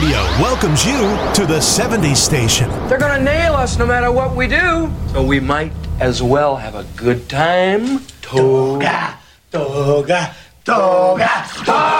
Radio welcomes you to the 70s station. They're gonna nail us no matter what we do. So we might as well have a good time. Toga, toga, toga, toga.